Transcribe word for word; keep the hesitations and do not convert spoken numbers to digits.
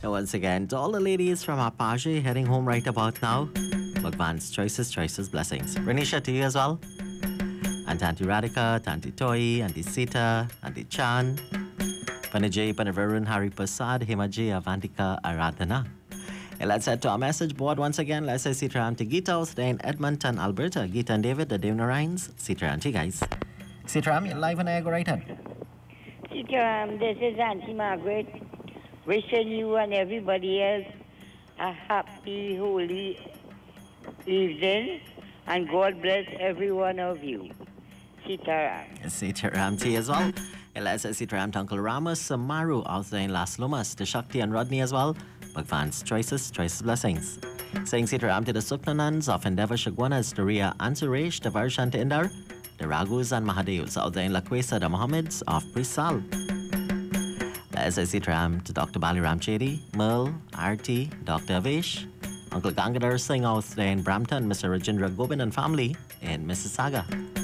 And once again, to all the ladies from Apache heading home right about now, Bhagwan's choices, choices, blessings. Renisha, to you as well. And Auntie Radhika, Auntie Toy, Auntie Sita, Auntie Chan, Panajay, Panavarun, Hari Prasad, Himaji, Avantika, Aradhana. And let's head to our message board once again. Let's say Sitaram to Gita, today in Edmonton, Alberta. Gita and David, the Devnarines. Sitaram to you guys. Sitaram, you're live on air, go right ahead. Sitaram, this is Auntie Margaret, wishing you and everybody else a happy, holy evening, and God bless every one of you. Sitaram. Sitaram to you as well. And let's say Sitaram to Uncle Ramos, Samaru, out there in Las Lomas, to Shakti and Rodney as well. Bhagwan's choices, choices, blessings. Saying Sitaram to the Suknanans of Endeavour Shagwanas, to Ria and Suresh, to Varshan to Indar, the Raghus and Mahadevs out there in Lakwesa, the Mohammeds of Prisal. Let's say Sitaram to Doctor Baliram Chedi, Merle, Arti, Doctor Avesh, Uncle Gangadhar Singh out there in Brampton, Mister Rajendra Gobin and family in Mississauga.